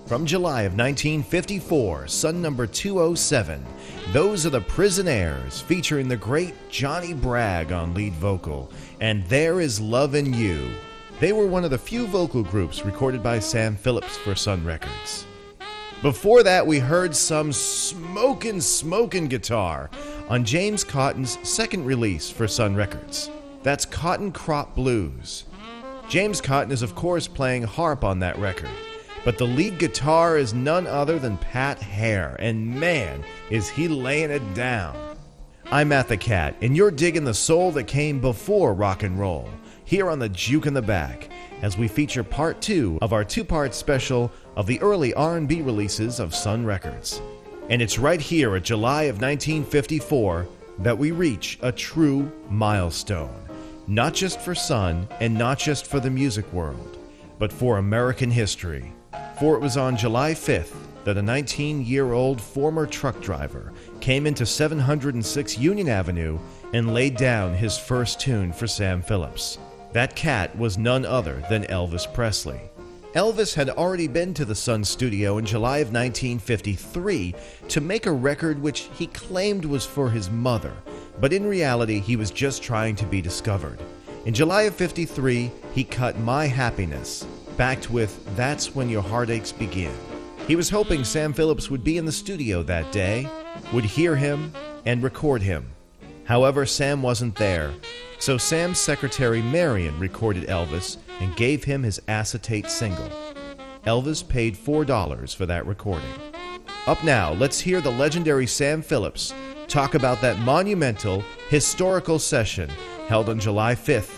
From July of 1954, Sun number 207, those are the Prisonaires, featuring the great Johnny Bragg on lead vocal, and There Is Love in You. They were one of the few vocal groups recorded by Sam Phillips for Sun Records. Before that, we heard some smokin' guitar on James Cotton's second release for Sun Records. That's Cotton Crop Blues. James Cotton is of course playing harp on that record, but the lead guitar is none other than Pat Hare, and man, is he laying it down. I'm Matt the Cat, and you're digging the soul that came before rock and roll, here on the Juke in the Back, as we feature part 2 of our 2-part special of the early R&B releases of Sun Records. And it's right here at July of 1954 that we reach a true milestone, not just for Sun and not just for the music world, but for American history. For it was on July 5th that a 19-year-old former truck driver came into 706 Union Avenue and laid down his first tune for Sam Phillips. That cat was none other than Elvis Presley. Elvis had already been to the Sun studio in July of 1953 to make a record which he claimed was for his mother, but in reality he was just trying to be discovered. In July of 53, he cut My Happiness, backed with That's When Your Heartaches Begin. He was hoping Sam Phillips would be in the studio that day, would hear him, and record him. However, Sam wasn't there, so Sam's secretary Marion recorded Elvis and gave him his acetate single. Elvis paid $4 for that recording. Up now, let's hear the legendary Sam Phillips talk about that monumental, historical session held on July 5th,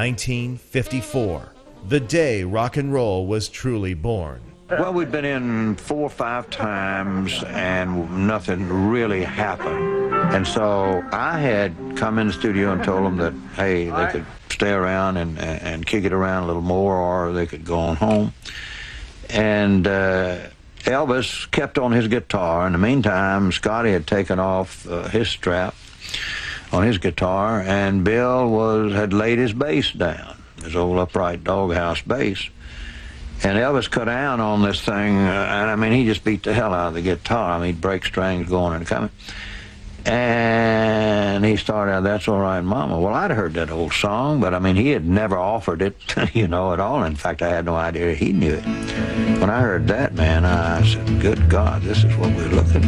1954. The day rock and roll was truly born. Well, we'd been in 4 or 5 times and nothing really happened. And so I had come in the studio and told them that, hey, they could stay around and kick it around a little more, or they could go on home. And Elvis kept on his guitar. In the meantime, Scotty had taken off his strap on his guitar, and Bill had laid his bass down, his old upright doghouse bass. And Elvis cut down on this thing, and I mean, he just beat the hell out of the guitar. I mean, he'd break strings going and coming. And he started out, That's All Right, Mama. Well, I'd heard that old song, but I mean, he had never offered it, at all. In fact, I had no idea he knew it. When I heard that, man, I said, good God, this is what we're looking for.